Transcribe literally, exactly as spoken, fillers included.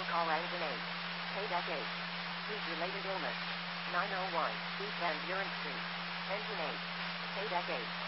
call engine eight. K-Deck eight. Heat-related illness. nine oh one East Van Buren Street. Engine eight. K-Deck eight.